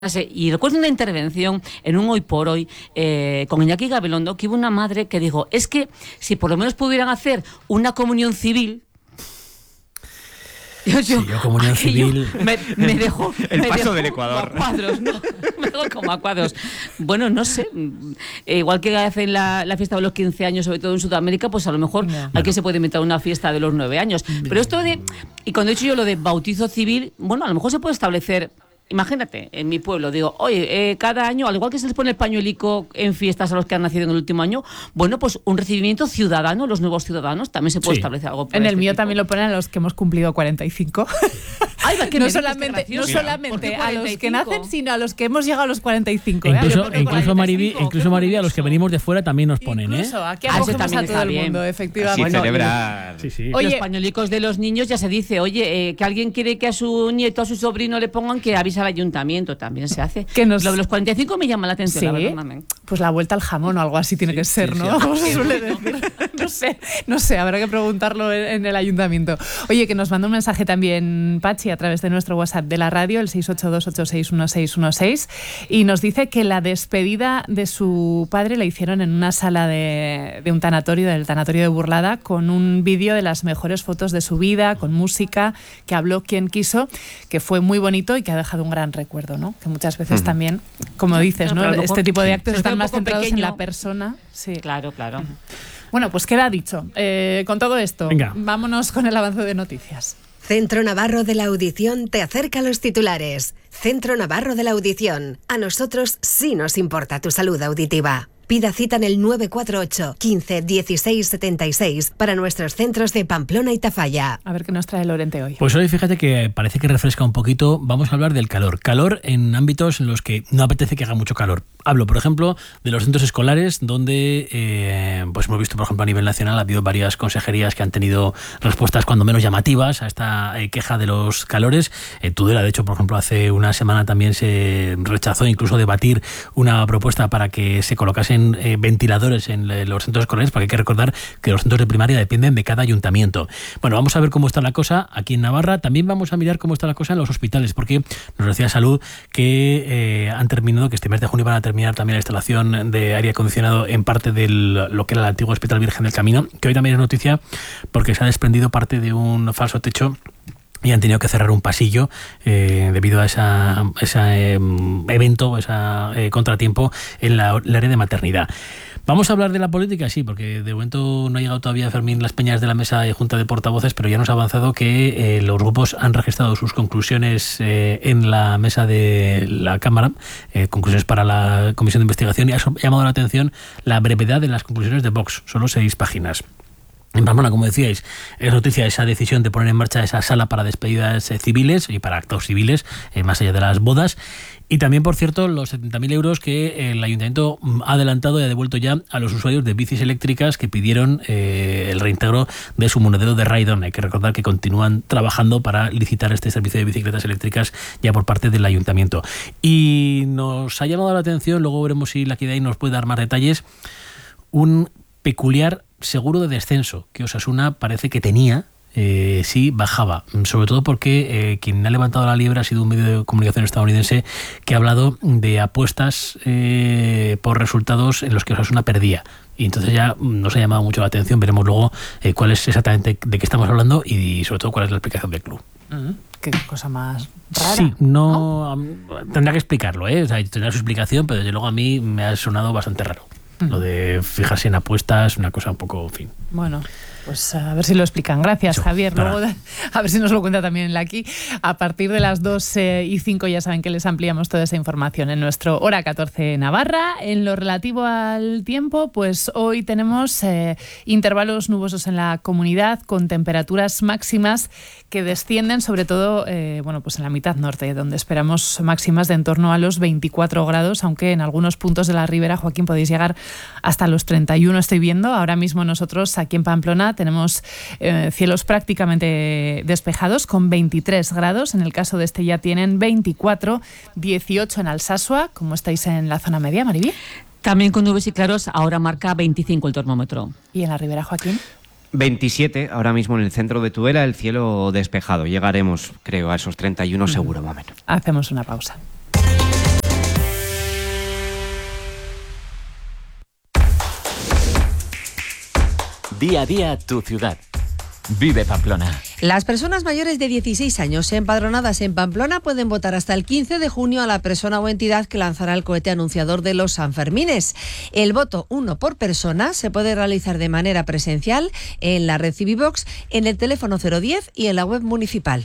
Y recuerdo una intervención en un Hoy por Hoy con Iñaki Gabilondo, que hubo una madre que dijo, es que si por lo menos pudieran hacer una comunión civil... Yo comunión civil... Me dejó... El paso del Ecuador. Como a cuadros, ¿no? Me dejó como a cuadros. Bueno, no sé. Igual que hacen la fiesta de los 15 años, sobre todo en Sudamérica, pues a lo mejor aquí se puede inventar una fiesta de los 9 años. Pero esto de... Y cuando he dicho yo lo de bautizo civil, bueno, a lo mejor se puede establecer... Imagínate, en mi pueblo, digo, oye, cada año, al igual que se les pone el pañuelico en fiestas a los que han nacido en el último año, bueno, pues un recibimiento ciudadano, los nuevos ciudadanos, también se puede establecer algo por En el este mío tipo. También lo ponen a los que hemos cumplido 45. Ay, va, No solamente a los que nacen, sino a los que hemos llegado a los 45. Incluso Mariby, a los que venimos de fuera también nos ponen, incluso, aquí eso acogemos también a todo está el bien. mundo, efectivamente. Así celebrar. Sí. Oye, los pañuelicos de los niños ya se dice, oye, que alguien quiere que a su nieto, a su sobrino le pongan, que avisa al ayuntamiento, también se hace. Lo de los 45 me llama la atención, ¿sí? la verdad, mami. Pues la vuelta al jamón o algo así tiene que ser, ¿no? Como se suele decir. No sé, habrá que preguntarlo en el ayuntamiento. Oye, que nos mandó un mensaje también Pachi a través de nuestro WhatsApp de la radio, el 682861616, y nos dice que la despedida de su padre la hicieron en una sala de un tanatorio, del tanatorio de Burlada, con un vídeo de las mejores fotos de su vida, con música, que habló quien quiso, que fue muy bonito y que ha dejado un gran recuerdo, ¿no? Que muchas veces también, como dices, ¿no? Este tipo de actos están más centrados en la persona. Sí. Claro. Bueno, pues queda dicho. Con todo esto, venga, vámonos con el avance de noticias. Centro Navarro de la Audición te acerca los titulares. Centro Navarro de la Audición. A nosotros sí nos importa tu salud auditiva. Pida cita en el 948 15 16 76 para nuestros centros de Pamplona y Tafalla. A ver qué nos trae Lorente hoy. Pues hoy fíjate que parece que refresca un poquito. Vamos a hablar del calor. Calor en ámbitos en los que no apetece que haga mucho calor. Hablo, por ejemplo, de los centros escolares donde pues hemos visto, por ejemplo, a nivel nacional ha habido varias consejerías que han tenido respuestas cuando menos llamativas a esta queja de los calores. Tudela, de hecho, por ejemplo, hace una semana también se rechazó incluso debatir una propuesta para que se colocasen ventiladores en los centros escolares, porque hay que recordar que los centros de primaria dependen de cada ayuntamiento. Bueno, vamos a ver cómo está la cosa aquí en Navarra. También vamos a mirar cómo está la cosa en los hospitales, porque nos decía Salud que han terminado, que este mes de junio van a terminar también la instalación de aire acondicionado en parte de lo que era el antiguo Hospital Virgen del Camino, que hoy también es noticia porque se ha desprendido parte de un falso techo y han tenido que cerrar un pasillo debido a ese evento, ese contratiempo en la área de maternidad. Vamos a hablar de la política, sí, porque de momento no ha llegado todavía Fermín Las Peñas de la mesa de Junta de Portavoces, pero ya nos ha avanzado que los grupos han registrado sus conclusiones en la mesa de la Cámara, conclusiones para la Comisión de Investigación, y ha llamado la atención la brevedad de las conclusiones de Vox, solo 6 páginas. En Pamplona, como decíais, es noticia esa decisión de poner en marcha esa sala para despedidas civiles y para actos civiles, más allá de las bodas. Y también, por cierto, los 70.000 euros que el Ayuntamiento ha adelantado y ha devuelto ya a los usuarios de bicis eléctricas que pidieron el reintegro de su monedero de Raidon. Hay que recordar que continúan trabajando para licitar este servicio de bicicletas eléctricas ya por parte del Ayuntamiento. Y nos ha llamado la atención, luego veremos si la Kidai nos puede dar más detalles, un peculiar seguro de descenso que Osasuna parece que tenía, sí bajaba, sobre todo porque quien ha levantado la liebre ha sido un medio de comunicación estadounidense que ha hablado de apuestas por resultados en los que Osasuna perdía. Y entonces ya nos ha llamado mucho la atención. Veremos luego cuál es exactamente de qué estamos hablando y sobre todo cuál es la explicación del club. Qué cosa más rara. Sí, ¿no? Tendrá que explicarlo, o sea, tendrá su explicación, pero desde luego a mí me ha sonado bastante raro. Lo de fijarse en apuestas, una cosa un poco, en fin. Bueno, pues a ver si lo explican. Gracias, Javier. Luego, a ver si nos lo cuenta también aquí. A partir de las 2:05 ya saben que les ampliamos toda esa información en nuestro Hora 14 Navarra. En lo relativo al tiempo, pues hoy tenemos intervalos nubosos en la comunidad con temperaturas máximas que descienden, sobre todo pues en la mitad norte, donde esperamos máximas de en torno a los 24 grados, aunque en algunos puntos de la ribera, Joaquín, podéis llegar hasta los 31, estoy viendo. Ahora mismo nosotros aquí en Pamplona tenemos cielos prácticamente despejados con 23 grados. En el caso de ya tienen 24, 18 en Alsasua. ¿Cómo estáis en la zona media, Mariby? También con nubes y claros, ahora marca 25 el termómetro. ¿Y en la ribera, Joaquín? 27, ahora mismo en el centro de Tudela, el cielo despejado. Llegaremos, creo, a esos 31 seguro, más o menos. Hacemos una pausa. Día a día tu ciudad. Vive Pamplona. Las personas mayores de 16 años empadronadas en Pamplona pueden votar hasta el 15 de junio a la persona o entidad que lanzará el cohete anunciador de los Sanfermines. El voto, uno por persona, se puede realizar de manera presencial en la red Civivox, en el teléfono 010 y en la web municipal.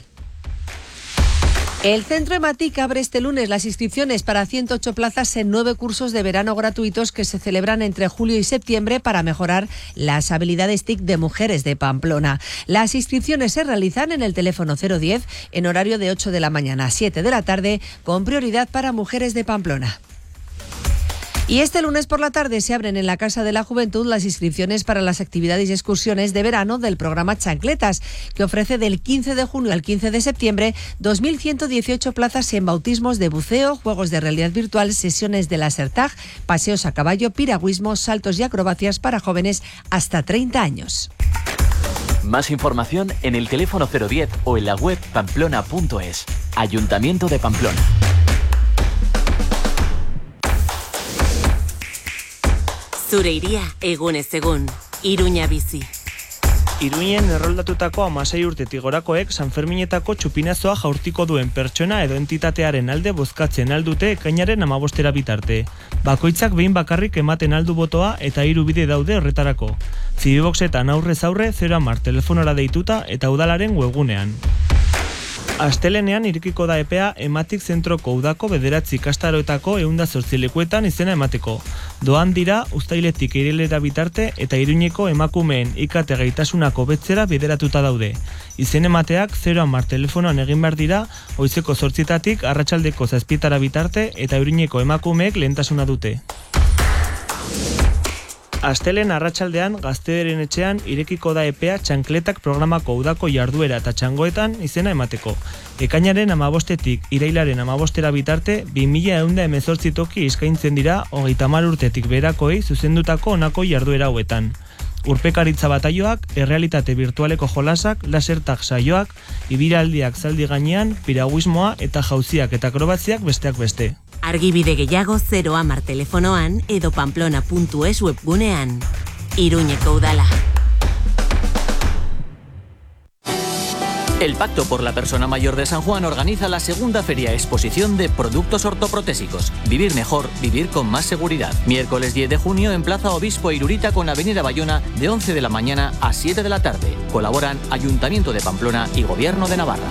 El Centro Ematic abre este lunes las inscripciones para 108 plazas en 9 cursos de verano gratuitos que se celebran entre julio y septiembre para mejorar las habilidades TIC de mujeres de Pamplona. Las inscripciones se realizan en el teléfono 010 en horario de 8 de la mañana a 7 de la tarde, con prioridad para mujeres de Pamplona. Y este lunes por la tarde se abren en la Casa de la Juventud las inscripciones para las actividades y excursiones de verano del programa Chancletas, que ofrece del 15 de junio al 15 de septiembre 2.118 plazas en bautismos de buceo, juegos de realidad virtual, sesiones de láser tag, paseos a caballo, piragüismo, saltos y acrobacias para jóvenes hasta 30 años. Más información en el teléfono 010 o en la web pamplona.es. Ayuntamiento de Pamplona. Zure iria egunez egun, Iruña bizi. Iruñen erroldatutako 16 urtetik gorakoek Sanferminetako txupinazoa jaurtiko duen pertsona edo entitatearen alde bozkatzen aldute ekainaren 15 bitarte. Bakoitzak behin bakarrik ematen aldu botoa eta 3 bide daude horretarako. Civivoxetan aurrez aurre 010 telefonora deituta eta udalaren webgunean. Astelenean irekiko da epea Ematic zentroko udako 9 ikastaroetako 108 lekuetan izena emateko. Doan dira uztailetik irilera bitarte eta Iruñeko emakumeen IKT gaitasunako betzera bideratuta daude. Izen emateak 010 telefonoan egin behar dira, goizeko 8 arratsaldeko 7 bitarte eta Iruñeko emakumeek lehentasuna dute. Astelen arratsaldean Gaztederen etxean irekiko da epea Txankletak programako udako jarduera eta txangoetan izena emateko. Ekainaren 15tik irailaren 15 bitarte 2118 toki eskaintzen dira 30 urtetik berakoei zuzendutako honako jarduera hauetan. Urpekaritza bataioak, errealitate virtualeko jolasak, lasertag saioak, ibiraldiak zaldi gainean, piragüismoa eta jauziak eta akrobatziak besteak beste. Argibide gehiago 010 telefonoan edo pamplona.es webgunean. Iruñeko udala. El Pacto por la Persona Mayor de San Juan organiza la segunda feria exposición de productos ortoprotésicos. Vivir mejor, vivir con más seguridad. Miércoles 10 de junio en Plaza Obispo Irurita con Avenida Bayona de 11 de la mañana a 7 de la tarde. Colaboran Ayuntamiento de Pamplona y Gobierno de Navarra.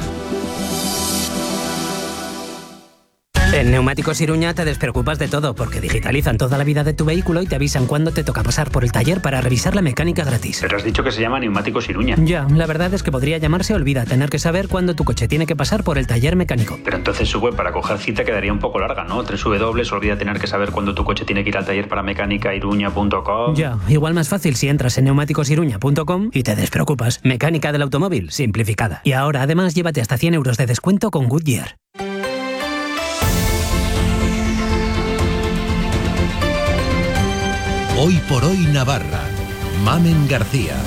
En Neumáticos Iruña te despreocupas de todo porque digitalizan toda la vida de tu vehículo y te avisan cuándo te toca pasar por el taller para revisar la mecánica gratis. Pero has dicho que se llama Neumáticos Iruña. Ya, la verdad es que podría llamarse Olvida tener que saber cuándo tu coche tiene que pasar por el taller mecánico. Pero entonces su web para coger cita quedaría un poco larga, ¿no? Olvida tener que saber cuándo tu coche tiene que ir al taller para mecánicairuña.com. Ya, igual más fácil si entras en neumáticosiruña.com y te despreocupas. Mecánica del automóvil, simplificada. Y ahora además llévate hasta 100 euros de descuento con Goodyear. Hoy por hoy Navarra. Mamen García.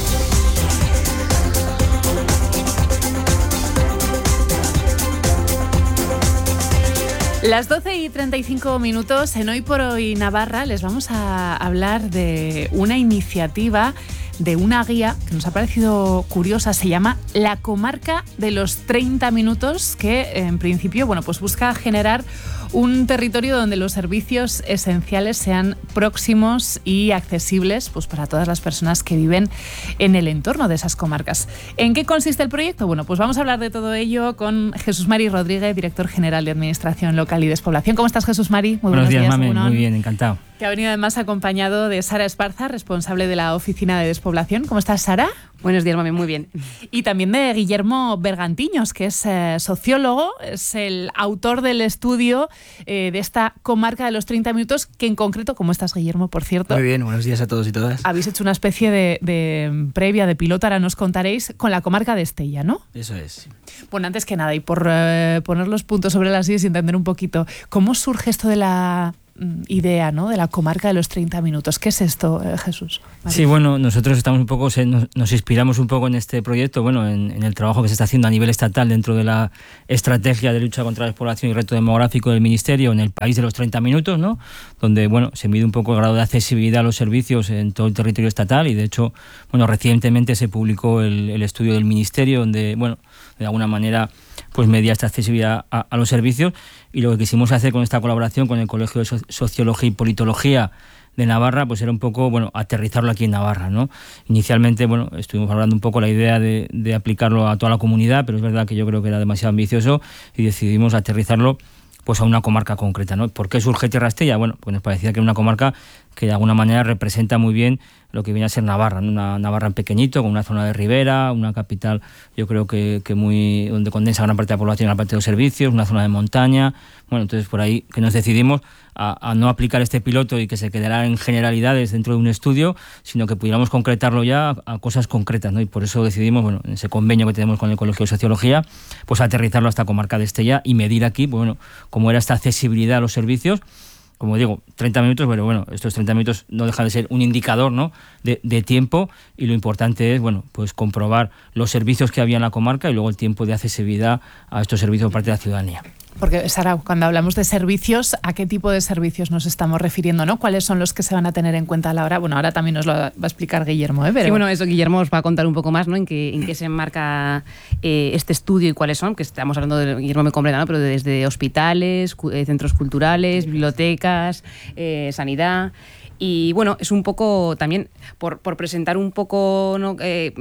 Las 12:35 en Hoy por Hoy Navarra les vamos a hablar de una iniciativa, de una guía que nos ha parecido curiosa. Se llama La Comarca de los 30 minutos, que en principio pues busca generar un territorio donde los servicios esenciales sean próximos y accesibles para todas las personas que viven en el entorno de esas comarcas. ¿En qué consiste el proyecto? Pues vamos a hablar de todo ello con Jesús Mari Rodríguez, director general de Administración Local y Despoblación. ¿Cómo estás, Jesús Mari? Muy buenos días, Mami. Muy bien, encantado. Que ha venido además acompañado de Sara Esparza, responsable de la Oficina de Despoblación. ¿Cómo estás, Sara? Buenos días, Mami, muy bien. Y también de Guillermo Bergantiños, que es sociólogo, es el autor del estudio de esta comarca de los 30 minutos, que en concreto, ¿cómo estás, Guillermo, por cierto? Muy bien, buenos días a todos y todas. Habéis hecho una especie de previa, de piloto, ahora nos contaréis, con la comarca de Estella, ¿no? Eso es. Bueno, antes que nada, y por poner los puntos sobre las sillas y entender un poquito, ¿cómo surge esto de la idea, ¿no?, de la comarca de los 30 minutos. ¿Qué es esto, Jesús? María. Sí, bueno, nosotros estamos un poco, nos inspiramos un poco en este proyecto, bueno, en el trabajo que se está haciendo a nivel estatal dentro de la estrategia de lucha contra la despoblación y reto demográfico del Ministerio en el país de los 30 minutos, ¿no?, donde, bueno, se mide un poco el grado de accesibilidad a los servicios en todo el territorio estatal y, de hecho, bueno, recientemente se publicó el estudio del Ministerio donde, bueno, de alguna manera pues medía esta accesibilidad a los servicios, y lo que quisimos hacer con esta colaboración con el Colegio de Sociología y Politología de Navarra pues era un poco, bueno, aterrizarlo aquí en Navarra, ¿no? Inicialmente, bueno, estuvimos hablando un poco la idea de aplicarlo a toda la comunidad, pero es verdad que yo creo que era demasiado ambicioso y decidimos aterrizarlo pues a una comarca concreta, ¿no? ¿Por qué surge Tierra Estella? Bueno, pues nos parecía que era una comarca que de alguna manera representa muy bien lo que viene a ser Navarra, ¿no? Una Navarra en pequeñito, con una zona de ribera, una capital, yo creo que muy donde condensa gran parte de la población en la parte de los servicios, una zona de montaña. Bueno, entonces por ahí que nos decidimos a no aplicar este piloto y que se quedara en generalidades dentro de un estudio, sino que pudiéramos concretarlo ya a cosas concretas, ¿no? Y por eso decidimos, bueno, en ese convenio que tenemos con el Colegio de Sociología, pues aterrizarlo a esta comarca de Estella y medir aquí, bueno, cómo era esta accesibilidad a los servicios. Como digo, 30 minutos, pero bueno, estos 30 minutos no dejan de ser un indicador, ¿no?, de tiempo, y lo importante es, bueno, pues comprobar los servicios que había en la comarca y luego el tiempo de accesibilidad a estos servicios por parte de la ciudadanía. Porque, Sara, cuando hablamos de servicios, ¿a qué tipo de servicios nos estamos refiriendo, ¿no? ¿Cuáles son los que se van a tener en cuenta a la hora? Bueno, ahora también nos lo va a explicar Guillermo, ¿eh? Pero... Sí, bueno, eso Guillermo os va a contar un poco más, ¿no?, en qué se enmarca este estudio y cuáles son, que estamos hablando de, Guillermo me completa, ¿no?, pero desde hospitales, centros culturales, bibliotecas, sanidad. Y bueno, es un poco también por presentar un poco, ¿no?,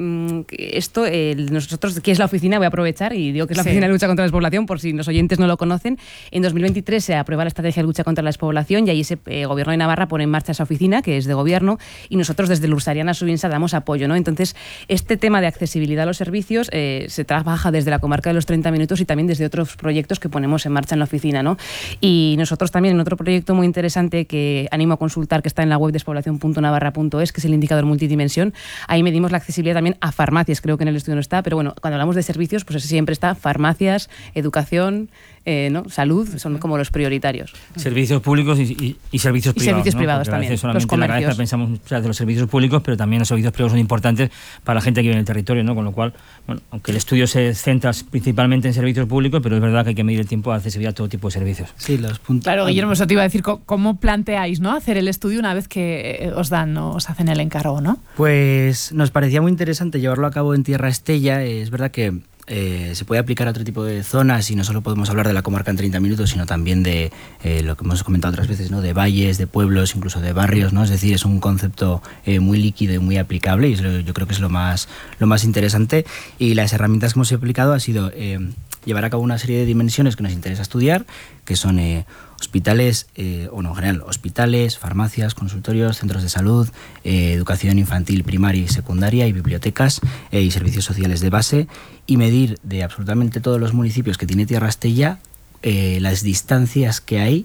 esto, nosotros, ¿qué es la oficina? Voy a aprovechar y digo que es la Oficina de Lucha contra la Despoblación, por si los oyentes no lo conocen. En 2023 se aprueba la Estrategia de Lucha contra la Despoblación y ahí el Gobierno de Navarra pone en marcha esa oficina, que es de Gobierno, y nosotros desde Lursariana Subinsa damos apoyo, ¿no? Entonces, este tema de accesibilidad a los servicios se trabaja desde la comarca de los 30 minutos y también desde otros proyectos que ponemos en marcha en la oficina, ¿no? Y nosotros también en otro proyecto muy interesante que animo a consultar, que está en la web despoblacion.navarra.es, que es el indicador multidimensión. Ahí medimos la accesibilidad también a farmacias, creo que en el estudio no está, pero bueno, cuando hablamos de servicios, pues siempre está farmacias, educación, ¿no?, salud, son como los prioritarios. Servicios públicos y servicios privados. Y servicios ¿no? privados Porque también, solamente los comercios. en la cabeza pensamos muchas veces de los servicios públicos, pero también los servicios privados son importantes para la gente que vive en el territorio, ¿no? Con lo cual, bueno, aunque el estudio se centra principalmente en servicios públicos, pero es verdad que hay que medir el tiempo de accesibilidad a todo tipo de servicios. Sí, los puntos. Claro, Guillermo, eso te iba a decir, ¿cómo planteáis, ¿no?, hacer el estudio una vez que os hacen el encargo, ¿no? Pues nos parecía muy interesante llevarlo a cabo en Tierra Estella. Es verdad que se puede aplicar a otro tipo de zonas y no solo podemos hablar de la comarca en 30 minutos, sino también de lo que hemos comentado otras veces, ¿no?, de valles, de pueblos, incluso de barrios, ¿no? Es decir, es un concepto muy líquido y muy aplicable, y yo creo que es lo más interesante. Y las herramientas que hemos aplicado ha sido llevar a cabo una serie de dimensiones que nos interesa estudiar, que son hospitales, en general, hospitales, farmacias, consultorios, centros de salud, educación infantil, primaria y secundaria, y bibliotecas y servicios sociales de base, y medir de absolutamente todos los municipios que tiene Tierra Estella las distancias que hay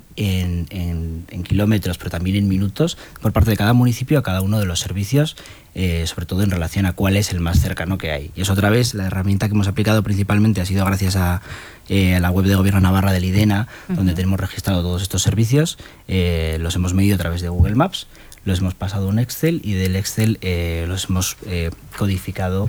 en kilómetros, pero también en minutos, por parte de cada municipio a cada uno de los servicios, sobre todo en relación a cuál es el más cercano que hay. Y eso, otra vez, la herramienta que hemos aplicado principalmente ha sido gracias a la web de Gobierno Navarra del IDENA, donde tenemos registrado todos estos servicios. Los hemos medido a través de Google Maps, los hemos pasado a un Excel, y del Excel los hemos codificado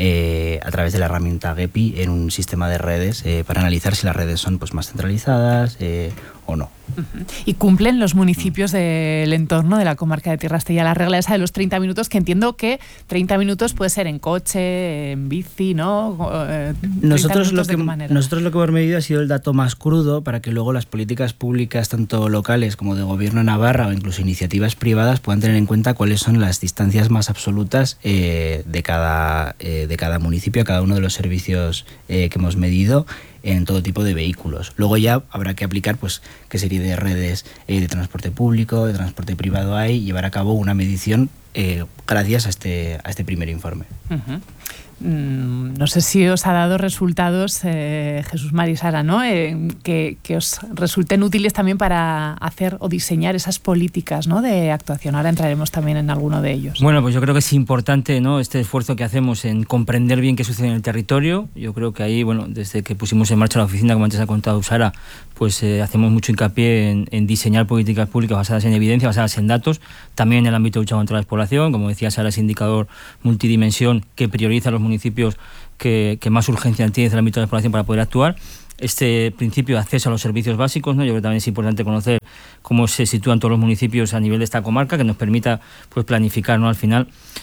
a través de la herramienta GEPI en un sistema de redes para analizar si las redes son pues más centralizadas o no. ¿Y cumplen los municipios del entorno de la comarca de Tierra Estella la regla esa de los 30 minutos? Que entiendo que 30 minutos puede ser en coche, en bici, ¿no? Nosotros lo que hemos medido ha sido el dato más crudo, para que luego las políticas públicas, tanto locales como de Gobierno de Navarra, o incluso iniciativas privadas, puedan tener en cuenta cuáles son las distancias más absolutas de cada municipio, a cada uno de los servicios que hemos medido, en todo tipo de vehículos. Luego ya habrá que aplicar pues qué serie de redes de transporte público, de transporte privado hay, y llevar a cabo una medición gracias a este primer informe. Uh-huh. No sé si os ha dado resultados, Jesús, María y Sara, ¿no? Que os resulten útiles también para hacer o diseñar esas políticas, ¿no?, de actuación. Ahora entraremos también en alguno de ellos. Bueno, pues yo creo que es importante, ¿no?, este esfuerzo que hacemos en comprender bien qué sucede en el territorio. Yo creo que ahí, bueno, desde que pusimos tenemos en marcha la oficina, como antes ha contado Sara, pues hacemos mucho hincapié en diseñar políticas públicas basadas en evidencia, basadas en datos, también en el ámbito de lucha contra la despoblación, como decía Sara, ese indicador multidimensión que prioriza a los municipios que más urgencia tienen en el ámbito de la despoblación para poder actuar. Este principio de acceso a los servicios básicos, ¿no? Yo creo que también es importante conocer cómo se sitúan todos los municipios a nivel de esta comarca, que nos permita pues planificar, ¿no? Al final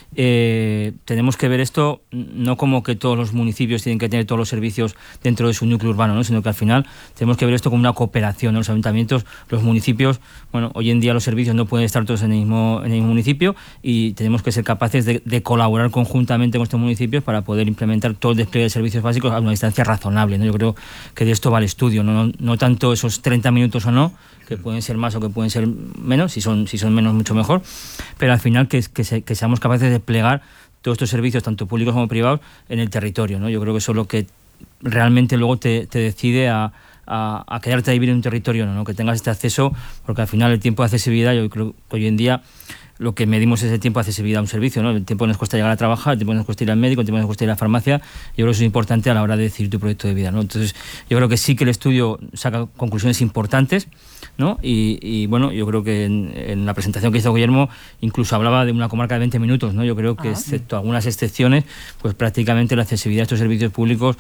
tenemos que ver esto no como que todos los municipios tienen que tener todos los servicios dentro de su núcleo urbano, ¿no? Sino que al final tenemos que ver esto como una cooperación, ¿no? Los ayuntamientos, los municipios, bueno, hoy en día los servicios no pueden estar todos en el mismo municipio y tenemos que ser capaces de colaborar conjuntamente con estos municipios para poder implementar todo el despliegue de servicios básicos a una distancia razonable, ¿no? Yo creo que de esto va el estudio, no tanto esos 30 minutos o no, que pueden ser más o que pueden ser menos, si son menos mucho mejor, pero al final que seamos capaces de desplegar todos estos servicios, tanto públicos como privados, en el territorio, ¿no? Yo creo que eso es lo que realmente luego te decide a quedarte a vivir en un territorio, ¿no? Que tengas este acceso, porque al final el tiempo de accesibilidad, yo creo que hoy en día lo que medimos es el tiempo de accesibilidad a un servicio, ¿no? El tiempo que nos cuesta llegar a trabajar, el tiempo que nos cuesta ir al médico, el tiempo que nos cuesta ir a la farmacia. Yo creo que eso es importante a la hora de decidir tu proyecto de vida, ¿no? Entonces, yo creo que sí que el estudio saca conclusiones importantes, ¿no? Y bueno, yo creo que en la presentación que hizo Guillermo incluso hablaba de una comarca de 20 minutos, ¿no? Yo creo que, excepto algunas excepciones, pues prácticamente la accesibilidad a estos servicios públicos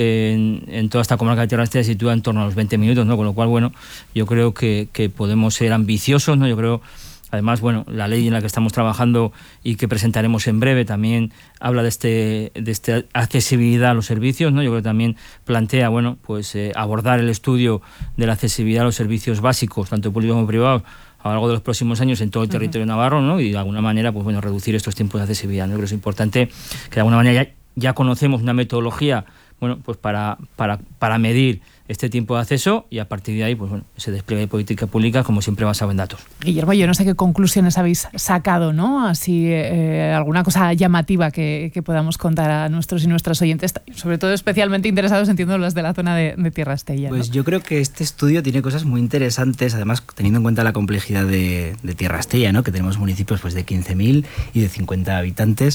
en toda esta comarca de Tierra Estella se sitúa en torno a los 20 minutos, ¿no? Con lo cual, bueno, yo creo que podemos ser ambiciosos, ¿no? Yo creo... Además, bueno, la ley en la que estamos trabajando y que presentaremos en breve también habla de esta accesibilidad a los servicios, ¿no? Yo creo que también plantea, bueno, pues abordar el estudio de la accesibilidad a los servicios básicos, tanto públicos como privados, a lo largo de los próximos años en todo el territorio navarro, ¿no? Y de alguna manera, pues bueno, reducir estos tiempos de accesibilidad, ¿no? Creo que es importante que de alguna manera ya conocemos una metodología, bueno, pues para medir este tiempo de acceso y a partir de ahí, pues bueno, ese despliegue de política pública, como siempre, basado en datos. Guillermo, yo no sé qué conclusiones habéis sacado, ¿no? Así, alguna cosa llamativa que podamos contar a nuestros y nuestras oyentes, sobre todo especialmente interesados, entiendo, los de la zona de Tierra Estella, ¿no? Pues yo creo que este estudio tiene cosas muy interesantes, además teniendo en cuenta la complejidad de Tierra Estella, ¿no? Que tenemos municipios pues de 15.000 y de 50 habitantes.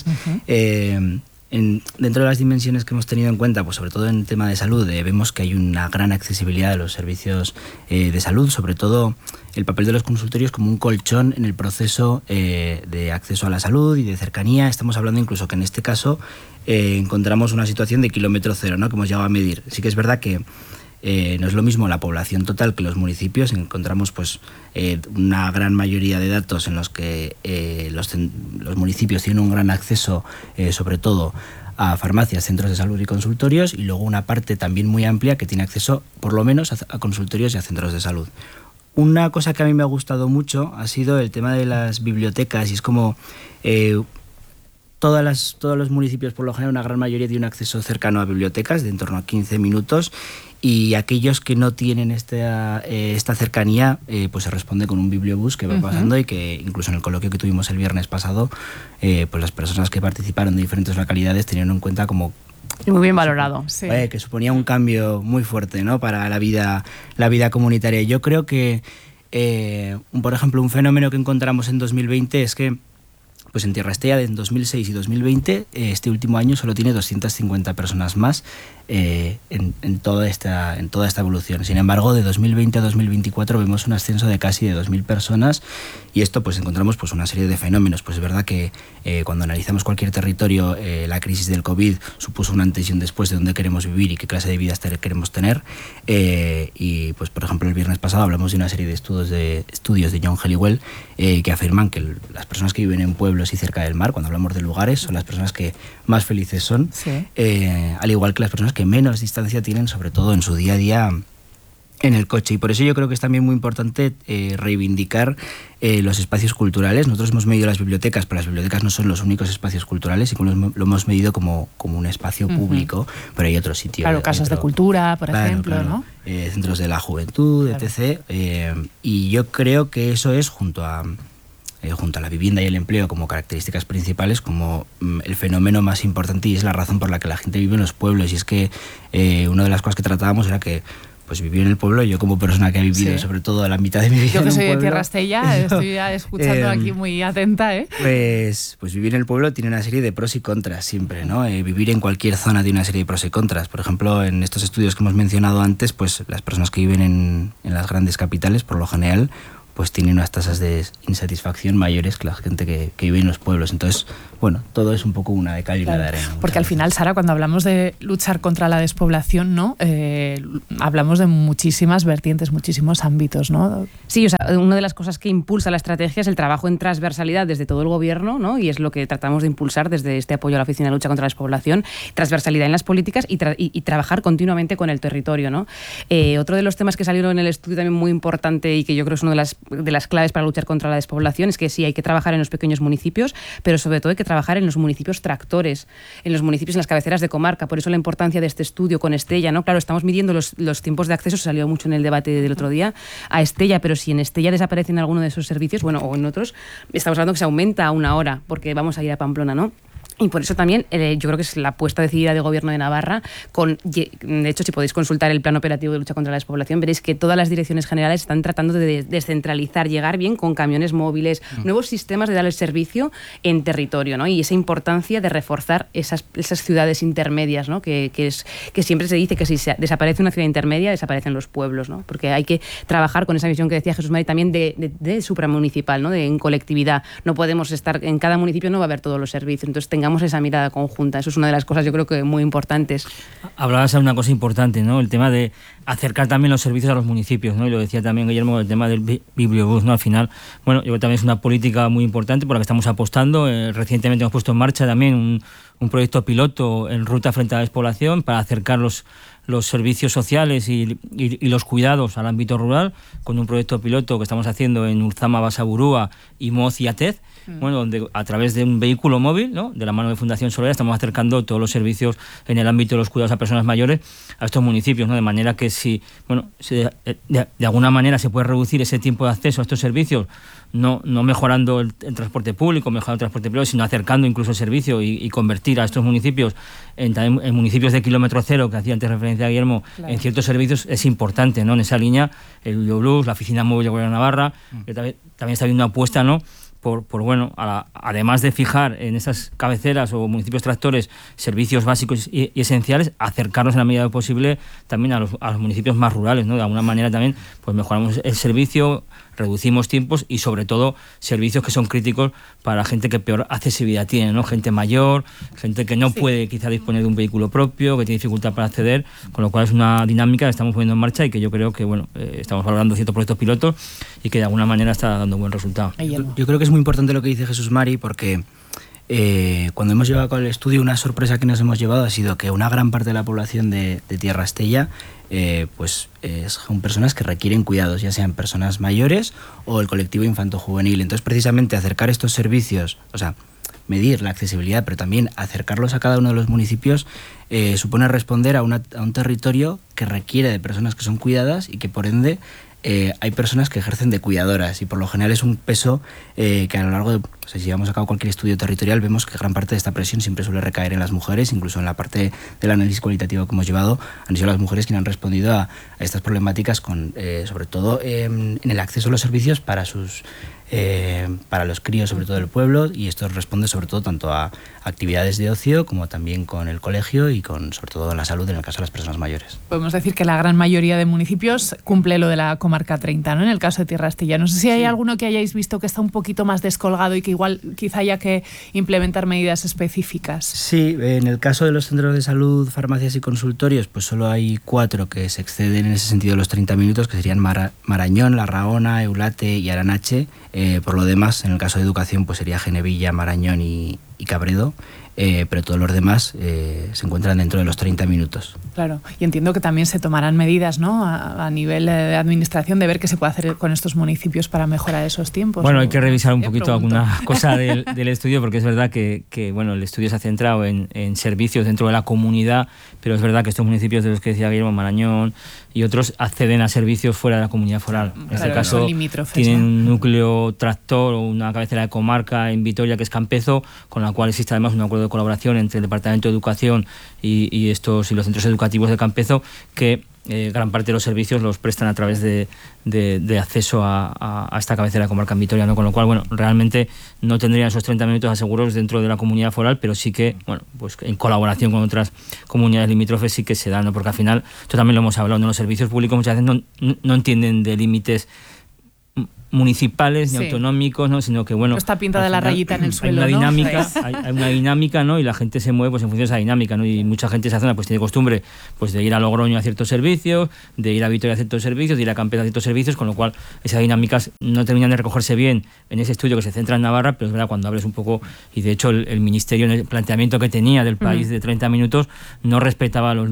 Dentro de las dimensiones que hemos tenido en cuenta, pues sobre todo en el tema de salud, vemos que hay una gran accesibilidad de los servicios de salud, sobre todo el papel de los consultorios como un colchón en el proceso de acceso a la salud y de cercanía. Estamos hablando incluso que en este caso encontramos una situación de kilómetro cero, ¿no? Que hemos llegado a medir. Sí que es verdad que no es lo mismo la población total que los municipios. Encontramos pues una gran mayoría de datos en los que los municipios tienen un gran acceso, sobre todo a farmacias, centros de salud y consultorios, y luego una parte también muy amplia que tiene acceso por lo menos a consultorios y a centros de salud. Una cosa que a mí me ha gustado mucho ha sido el tema de las bibliotecas, y es como todos los municipios, por lo general, una gran mayoría tiene un acceso cercano a bibliotecas de en torno a 15 minutos, y aquellos que no tienen esta cercanía, pues se responde con un bibliobús que va pasando, y que incluso en el coloquio que tuvimos el viernes pasado, pues las personas que participaron de diferentes localidades tenían en cuenta como... Muy bien valorado, sí. Que suponía un cambio muy fuerte, ¿no? Para la vida comunitaria. Yo creo que, por ejemplo, un fenómeno que encontramos en 2020 es que pues en Tierra Estella, en 2006 y 2020, este último año solo tiene 250 personas más en toda esta evolución. Sin embargo, de 2020 a 2024 vemos un ascenso de casi de 2.000 personas, y esto pues encontramos pues una serie de fenómenos. Pues es verdad que cuando analizamos cualquier territorio, la crisis del COVID supuso un antes y un después de dónde queremos vivir y qué clase de vida queremos tener, y pues por ejemplo el viernes pasado hablamos de una serie de estudios de John Helliwell que afirman que las personas que viven en pueblos y cerca del mar, cuando hablamos de lugares, son las personas que más felices son, al igual que las personas que menos distancia tienen, sobre todo en su día a día en el coche. Y por eso yo creo que es también muy importante reivindicar los espacios culturales. Nosotros hemos medido las bibliotecas, pero las bibliotecas no son los únicos espacios culturales, y lo hemos medido como un espacio público, pero hay otros sitios. Claro, casas de cultura, por ejemplo, ¿no? Centros de la juventud, etc. Y yo creo que eso es, junto a la vivienda y el empleo como características principales, como el fenómeno más importante, y es la razón por la que la gente vive en los pueblos. Y es que una de las cosas que tratábamos era que pues vivir en el pueblo, yo como persona que ha vivido sobre todo la mitad de mi vida yo que en un soy de pueblo, Tierra Estella, estoy ya escuchando aquí muy atenta, pues vivir en el pueblo tiene una serie de pros y contras siempre, ¿no? Vivir en cualquier zona tiene una serie de pros y contras. Por ejemplo, en estos estudios que hemos mencionado antes, pues las personas que viven en las grandes capitales, por lo general, pues tienen unas tasas de insatisfacción mayores que la gente que vive en los pueblos. Entonces, bueno, todo es un poco una de cal y una de arena. Porque al final, Sara, cuando hablamos de luchar contra la despoblación, ¿no? Hablamos de muchísimas vertientes, muchísimos ámbitos, ¿no? Sí, o sea, una de las cosas que impulsa la estrategia es el trabajo en transversalidad desde todo el gobierno, ¿no? Y es lo que tratamos de impulsar desde este apoyo a la Oficina de Lucha contra la Despoblación, transversalidad en las políticas y trabajar continuamente con el territorio, ¿no? Otro de los temas que salieron en el estudio también muy importante y que yo creo es uno de las claves para luchar contra la despoblación es que sí, hay que trabajar en los pequeños municipios, pero sobre todo hay que trabajar en los municipios tractores, en los municipios, en las cabeceras de comarca. Por eso la importancia de este estudio con Estella, ¿no? Claro, estamos midiendo los tiempos de acceso, salió mucho en el debate del otro día, a Estella, pero si en Estella desaparecen alguno de esos servicios, bueno, o en otros, estamos hablando que se aumenta a 1 hora, porque vamos a ir a Pamplona, ¿no? Y por eso también yo creo que es la apuesta decidida del Gobierno de Navarra. De hecho, si podéis consultar el Plan Operativo de Lucha contra la Despoblación, veréis que todas las direcciones generales están tratando de descentralizar, llegar bien con camiones móviles, nuevos sistemas de dar el servicio en territorio, ¿no? Y esa importancia de reforzar esas ciudades intermedias, ¿no? Que siempre se dice que si desaparece una ciudad intermedia, desaparecen los pueblos, ¿no? Porque hay que trabajar con esa visión que decía Jesús Mari también de supramunicipal, ¿no? En colectividad. No podemos estar en cada municipio, no va a haber todos los servicios. Entonces tengamos esa mirada conjunta. Eso es una de las cosas yo creo que muy importantes. Hablabas de una cosa importante, ¿no? El tema de acercar también los servicios a los municipios, ¿no? Y lo decía también Guillermo, el tema del bibliobús, ¿no? Al final, bueno, yo creo que también es una política muy importante por la que estamos apostando. Recientemente hemos puesto en marcha también un proyecto piloto en ruta frente a la despoblación para acercar los servicios sociales y los cuidados al ámbito rural, con un proyecto piloto que estamos haciendo en Ulzama, Basaburúa y Moz y Atez, bueno, donde a través de un vehículo móvil, ¿no? De la mano de Fundación Solera, estamos acercando todos los servicios en el ámbito de los cuidados a personas mayores a estos municipios, ¿no? De manera que si de alguna manera se puede reducir ese tiempo de acceso a estos servicios, no mejorando el transporte público, mejorando el transporte privado, sino acercando incluso el servicio y convertir a estos municipios en municipios de kilómetro cero, que hacía antes referencia a Guillermo, claro, en ciertos servicios, es importante, ¿no? En esa línea, el Bibliobús, la Oficina Móvil de Gobierno de Navarra, que también está habiendo una apuesta, ¿no? Por además de fijar en esas cabeceras o municipios tractores servicios básicos y esenciales, acercarnos en la medida posible también a los municipios más rurales, ¿no? De alguna manera también pues mejoramos el servicio, reducimos tiempos y sobre todo servicios que son críticos para la gente que peor accesibilidad tiene, ¿no? Gente mayor, gente que no puede quizá disponer de un vehículo propio, que tiene dificultad para acceder, con lo cual es una dinámica que estamos poniendo en marcha y que yo creo que estamos valorando ciertos proyectos pilotos y que de alguna manera está dando buen resultado. Yo creo que es muy importante lo que dice Jesús Mari, porque cuando hemos llevado con el estudio, una sorpresa que nos hemos llevado ha sido que una gran parte de la población de Tierra Estella son personas que requieren cuidados, ya sean personas mayores o el colectivo infanto-juvenil. Entonces, precisamente acercar estos servicios, o sea, medir la accesibilidad, pero también acercarlos a cada uno de los municipios, supone responder a un territorio que requiere de personas que son cuidadas y que, por ende, hay personas que ejercen de cuidadoras, y por lo general es un peso que a lo largo de, si llevamos a cabo cualquier estudio territorial, vemos que gran parte de esta presión siempre suele recaer en las mujeres. Incluso en la parte del análisis cualitativo que hemos llevado, han sido las mujeres quienes han respondido a estas problemáticas, sobre todo en el acceso a los servicios para los críos, sobre todo del pueblo, y esto responde sobre todo tanto a actividades de ocio como también con el colegio y sobre todo la salud en el caso de las personas mayores. Podemos decir que la gran mayoría de municipios cumple lo de la comarca 30, ¿no? En el caso de Tierra Estella. No sé si hay alguno que hayáis visto que está un poquito más descolgado y que igual quizá haya que implementar medidas específicas. Sí, en el caso de los centros de salud, farmacias y consultorios, pues solo hay 4 que se exceden en ese sentido de los 30 minutos, que serían Marañón, La Rahona, Eulate y Aranache. Por lo demás, en el caso de educación, pues sería Genevilla, Marañón y Cabredo. Pero todos los demás se encuentran dentro de los 30 minutos. Claro, y entiendo que también se tomarán medidas, ¿no? A nivel de administración, de ver qué se puede hacer con estos municipios para mejorar esos tiempos. Bueno, hay que revisar un poquito alguna cosa del estudio, porque es verdad que el estudio se ha centrado en servicios dentro de la comunidad, pero es verdad que estos municipios de los que decía Guillermo, Marañón y otros, acceden a servicios fuera de la comunidad foral. En este caso tienen un núcleo tractor o una cabecera de comarca en Vitoria, que es Campezo, con la cual existe además un acuerdo de colaboración entre el Departamento de Educación y los centros educativos de Campezo, que gran parte de los servicios los prestan a través de acceso a esta cabecera de comarca en Vitoria, ¿no? Con lo cual, bueno, realmente no tendrían esos 30 minutos asegurados dentro de la comunidad foral, pero sí que, bueno, pues en colaboración con otras comunidades limítrofes sí que se dan, ¿no? Porque al final, esto también lo hemos hablado, ¿no? Los servicios públicos muchas veces no entienden de límites municipales ni autonómicos, ¿no? Sino que, bueno, no está pintada la rayita en el suelo, hay una dinámica, ¿no? hay una dinámica, ¿no? Y la gente se mueve pues en función de esa dinámica, ¿no? Y mucha gente de esa zona pues tiene costumbre pues de ir a Logroño a ciertos servicios, de ir a Vitoria a ciertos servicios, de ir a Campezo a ciertos servicios, con lo cual esas dinámicas no terminan de recogerse bien en ese estudio que se centra en Navarra, pero es verdad, cuando hables un poco, y de hecho el Ministerio en el planteamiento que tenía del país de 30 minutos no respetaba los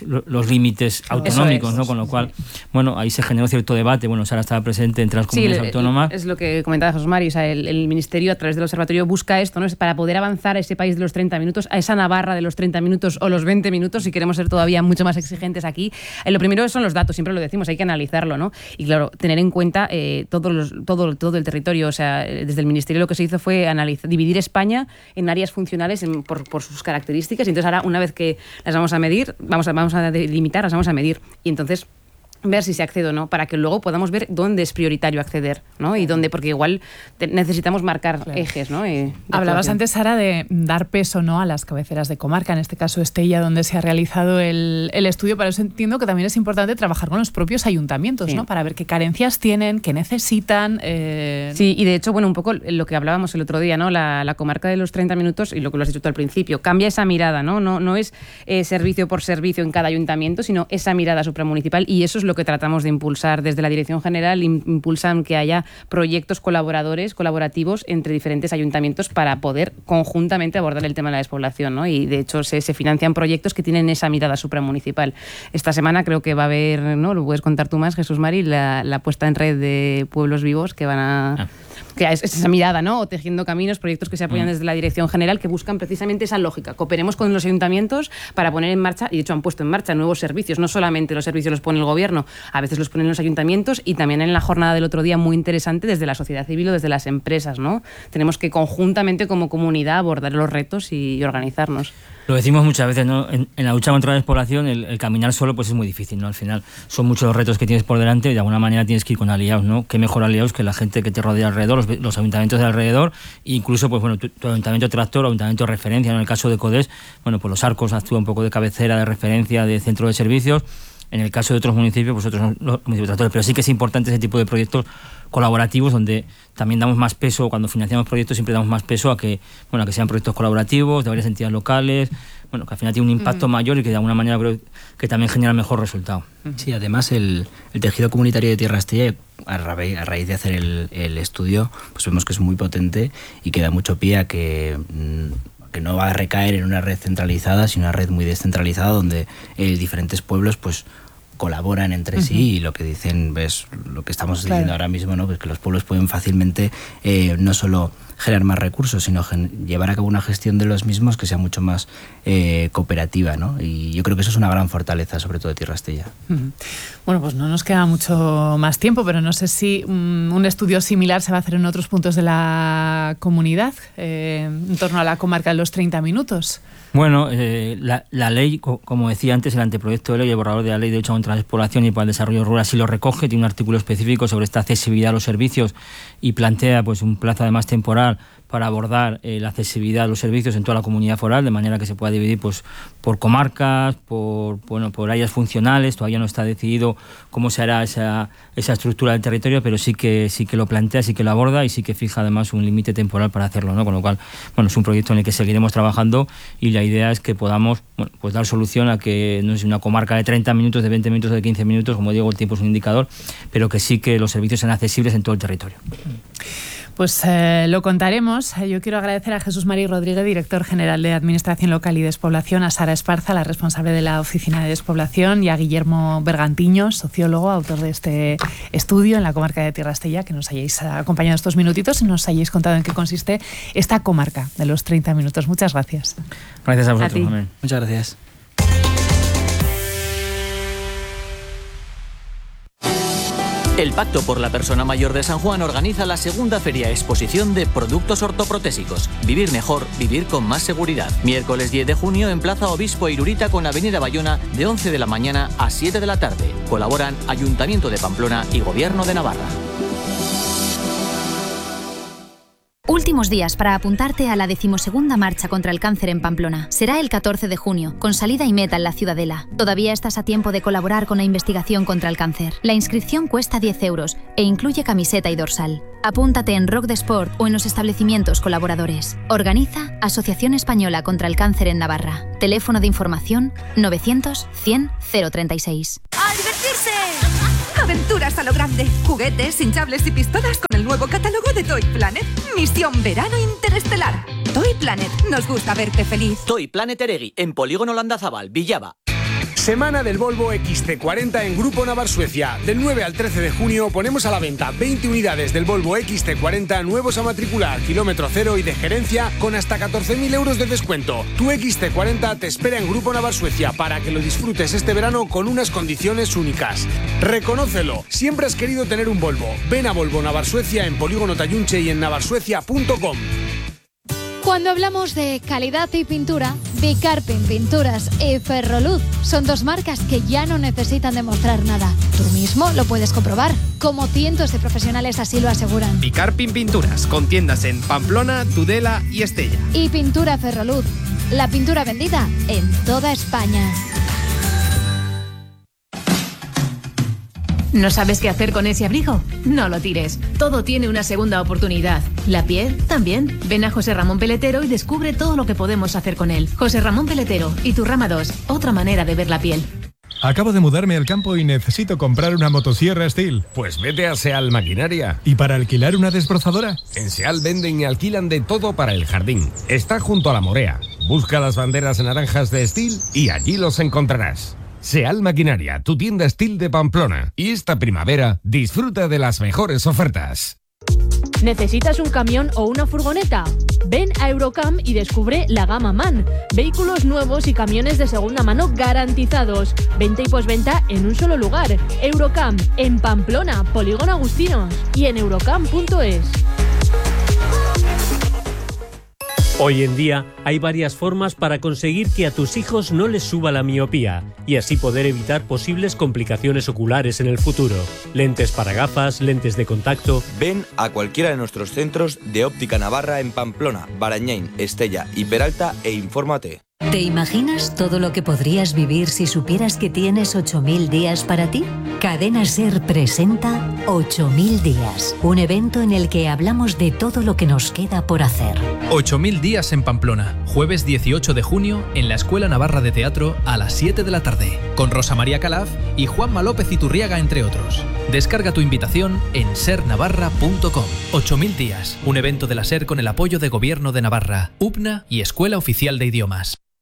límites autonómicos, ¿no? Con lo cual, bueno, ahí se generó cierto debate. Bueno, Sara estaba presente entre las comunidades autónomas. Es lo que comentaba Jesús Mari, o sea, el Ministerio a través del observatorio busca esto, ¿no? Es para poder avanzar a ese país de los 30 minutos, a esa Navarra de los 30 minutos o los 20 minutos, si queremos ser todavía mucho más exigentes aquí. Lo primero son los datos, siempre lo decimos, hay que analizarlo, ¿no? Y claro, tener en cuenta todo el territorio, o sea, desde el Ministerio lo que se hizo fue dividir España en áreas funcionales por sus características, y entonces ahora, una vez que las vamos a medir, vamos a delimitar, las vamos a medir, y entonces ver si se accede o no, para que luego podamos ver dónde es prioritario acceder, ¿no? Y dónde, porque igual necesitamos marcar ejes, ¿no? Hablabas antes, Sara, de dar peso, ¿no?, a las cabeceras de comarca, en este caso Estella, donde se ha realizado el estudio. Para eso entiendo que también es importante trabajar con los propios ayuntamientos, ¿no? Para ver qué carencias tienen, qué necesitan. Sí, y de hecho, bueno, un poco lo que hablábamos el otro día, ¿no? La comarca de los 30 minutos, y lo que lo has dicho tú al principio, cambia esa mirada, ¿no? No es servicio por servicio en cada ayuntamiento, sino esa mirada supramunicipal, y eso es lo que tratamos de impulsar desde la Dirección General. Impulsan que haya proyectos colaborativos entre diferentes ayuntamientos para poder conjuntamente abordar el tema de la despoblación, ¿no? Y de hecho se financian proyectos que tienen esa mirada supramunicipal. Esta semana creo que va a haber, ¿no?, lo puedes contar tú más, Jesús Mari, la puesta en red de pueblos vivos que van a... Que es esa mirada, ¿no? O tejiendo caminos, proyectos que se apoyan desde la Dirección General, que buscan precisamente esa lógica. Cooperemos con los ayuntamientos para poner en marcha, y de hecho han puesto en marcha nuevos servicios. No solamente los servicios los pone el gobierno, a veces los ponen los ayuntamientos, y también en la jornada del otro día, muy interesante, desde la sociedad civil o desde las empresas, ¿no? Tenemos que conjuntamente como comunidad abordar los retos y organizarnos. Lo decimos muchas veces, ¿no? En la lucha contra la despoblación, el caminar solo pues es muy difícil, ¿no? Al final son muchos los retos que tienes por delante y de alguna manera tienes que ir con aliados, ¿no? Qué mejor aliados que la gente que te rodea alrededor, los ayuntamientos de alrededor, e incluso, pues bueno, tu ayuntamiento tractor o ayuntamiento de referencia, ¿no? En el caso de CODES, bueno, pues los Arcos actúa un poco de cabecera, de referencia, de centro de servicios. En el caso de otros municipios, pues otros son los municipios tractores, pero sí que es importante ese tipo de proyectos colaborativos, donde también damos más peso, cuando financiamos proyectos siempre damos más peso a que sean proyectos colaborativos de varias entidades locales, bueno, que al final tiene un impacto mayor y que de alguna manera creo que también genera mejor resultado. Sí, además el tejido comunitario de Tierra Estella, a raíz de hacer el estudio, pues vemos que es muy potente y que da mucho pie a que no va a recaer en una red centralizada, sino una red muy descentralizada, donde diferentes pueblos pues colaboran entre sí, y lo que dicen es lo que estamos diciendo ahora mismo, ¿no? Pues que los pueblos pueden fácilmente no solo generar más recursos, sino llevar a cabo una gestión de los mismos que sea mucho más cooperativa, ¿no? Y yo creo que eso es una gran fortaleza, sobre todo de Tierra Estella. Bueno, pues no nos queda mucho más tiempo, pero no sé si un estudio similar se va a hacer en otros puntos de la comunidad, en torno a la comarca de los 30 minutos. Bueno, la ley, como decía antes, el anteproyecto de ley, el borrador de la ley de lucha contra la despoblación y para el desarrollo rural, sí lo recoge, tiene un artículo específico sobre esta accesibilidad a los servicios y plantea pues un plazo además temporal para abordar la accesibilidad a los servicios en toda la comunidad foral, de manera que se pueda dividir pues por comarcas, por áreas funcionales. Todavía no está decidido cómo se hará esa estructura del territorio, pero sí que lo plantea, sí que lo aborda y sí que fija además un límite temporal para hacerlo, ¿no? Con lo cual, bueno, es un proyecto en el que seguiremos trabajando y la idea es que podamos, bueno, pues dar solución a que no es una comarca de 30 minutos, de 20 minutos, de 15 minutos, como digo, el tiempo es un indicador, pero que sí que los servicios sean accesibles en todo el territorio. Pues lo contaremos. Yo quiero agradecer a Jesús Mari Rodríguez, director general de Administración Local y Despoblación, a Sara Esparza, la responsable de la Oficina de Despoblación, y a Guillermo Bergantiño, sociólogo, autor de este estudio en la comarca de Tierra Estella, que nos hayáis acompañado estos minutitos y nos hayáis contado en qué consiste esta comarca de los 30 minutos. Muchas gracias. Gracias a vosotros. Muchas gracias. El Pacto por la Persona Mayor de San Juan organiza la segunda feria exposición de productos ortoprotésicos. Vivir mejor, vivir con más seguridad. Miércoles 10 de junio en Plaza Obispo Irurita con Avenida Bayona de 11 de la mañana a 7 de la tarde. Colaboran Ayuntamiento de Pamplona y Gobierno de Navarra. Últimos días para apuntarte a la 12ª Marcha contra el Cáncer en Pamplona. Será el 14 de junio, con salida y meta en la Ciudadela. Todavía estás a tiempo de colaborar con la investigación contra el cáncer. La inscripción cuesta 10 euros e incluye camiseta y dorsal. Apúntate en Rock de Sport o en los establecimientos colaboradores. Organiza Asociación Española contra el Cáncer en Navarra. Teléfono de información 900 100 036. ¡A divertirse! Aventuras a lo grande, juguetes, hinchables y pistolas con el nuevo catálogo de Toy Planet. Misión Verano Interestelar. Toy Planet, nos gusta verte feliz. Toy Planet Eregui, en Polígono Landazabal, Villaba. Semana del Volvo XC40 en Grupo Navar Suecia. Del 9 al 13 de junio ponemos a la venta 20 unidades del Volvo XC40 nuevos a matricular, kilómetro cero y de gerencia con hasta 14.000 euros de descuento. Tu XC40 te espera en Grupo Navar Suecia para que lo disfrutes este verano con unas condiciones únicas. Reconócelo, siempre has querido tener un Volvo. Ven a Volvo Navar Suecia en Polígono Tayunche y en navarsuecia.com. Cuando hablamos de calidad y pintura, Bicarpin Pinturas y Ferroluz son dos marcas que ya no necesitan demostrar nada. Tú mismo lo puedes comprobar, como cientos de profesionales así lo aseguran. Bicarpin Pinturas, con tiendas en Pamplona, Tudela y Estella. Y Pintura Ferroluz, la pintura vendida en toda España. ¿No sabes qué hacer con ese abrigo? No lo tires. Todo tiene una segunda oportunidad. La piel también. Ven a José Ramón Peletero y descubre todo lo que podemos hacer con él. José Ramón Peletero y Turrama 2. Otra manera de ver la piel. Acabo de mudarme al campo y necesito comprar una motosierra Steel. Pues vete a Seal Maquinaria. ¿Y para alquilar una desbrozadora? En Seal venden y alquilan de todo para el jardín. Está junto a la Morea. Busca las banderas naranjas de Steel y allí los encontrarás. Seal Maquinaria, tu tienda Steel de Pamplona. Y esta primavera, disfruta de las mejores ofertas. ¿Necesitas un camión o una furgoneta? Ven a Eurocam y descubre la gama MAN. Vehículos nuevos y camiones de segunda mano garantizados. Venta y posventa en un solo lugar. Eurocam, en Pamplona, Polígono Agustinos. Y en eurocam.es. Hoy en día hay varias formas para conseguir que a tus hijos no les suba la miopía y así poder evitar posibles complicaciones oculares en el futuro. Lentes para gafas, lentes de contacto. Ven a cualquiera de nuestros centros de Óptica Navarra en Pamplona, Barañáin, Estella y Peralta e infórmate. ¿Te imaginas todo lo que podrías vivir si supieras que tienes 8.000 días para ti? Cadena SER presenta 8.000 días, un evento en el que hablamos de todo lo que nos queda por hacer. 8.000 días en Pamplona, jueves 18 de junio en la Escuela Navarra de Teatro a las 7 de la tarde, con Rosa María Calaf y Juanma López Iturriaga, entre otros. Descarga tu invitación en sernavarra.com. 8.000 días, un evento de la SER con el apoyo de Gobierno de Navarra, UPNA y Escuela Oficial de Idiomas.